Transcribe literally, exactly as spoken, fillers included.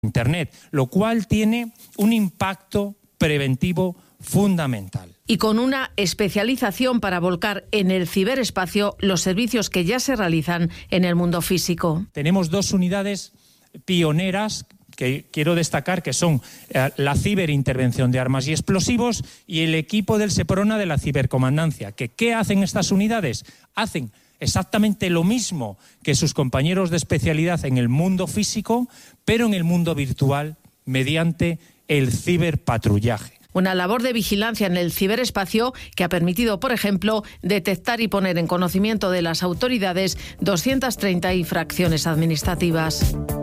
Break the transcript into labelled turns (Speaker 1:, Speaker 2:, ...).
Speaker 1: Internet, lo cual tiene un impacto preventivo fundamental.
Speaker 2: Y con una especialización para volcar en el ciberespacio los servicios que ya se realizan en el mundo físico.
Speaker 1: Tenemos dos unidades pioneras que quiero destacar, que son eh, la ciberintervención de armas y explosivos y el equipo del SEPRONA de la cibercomandancia. ¿Que, ¿Qué hacen estas unidades? Hacen exactamente lo mismo que sus compañeros de especialidad en el mundo físico, pero en el mundo virtual mediante el ciberpatrullaje.
Speaker 2: Una labor de vigilancia en el ciberespacio que ha permitido, por ejemplo, detectar y poner en conocimiento de las autoridades doscientas treinta infracciones administrativas.